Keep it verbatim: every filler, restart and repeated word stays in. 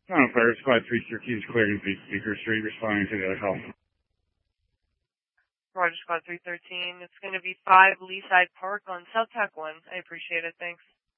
Oh, Fire Squad three Syracuse cleared in Beaker Street, responding to the other call. Roger, Squad three thirteen. It's going to be five Leaside Park on South Tack one. I appreciate it. Thanks.